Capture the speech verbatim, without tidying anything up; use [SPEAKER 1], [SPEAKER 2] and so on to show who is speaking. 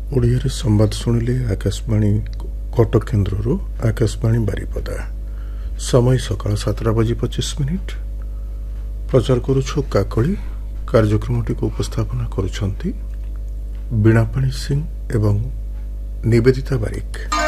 [SPEAKER 1] ଓଡ଼ିଆରେ ସମ୍ବାଦ ଶୁଣିଲେ ଆକାଶବାଣୀ କଟକ କେନ୍ଦ୍ରରୁ ଆକାଶବାଣୀ ବାରିପଦା। ସମୟ ସକାଳ ସାତଟା ବାଜି ପଚିଶ ମିନିଟ୍। ପ୍ରଚାର କରୁଛୁ କାକଳି। କାର୍ଯ୍ୟକ୍ରମଟିକୁ ଉପସ୍ଥାପନା କରୁଛନ୍ତି ବୀଣାପାଣି ସିଂ ଏବଂ ନିବେଦିତା ବାରିକ।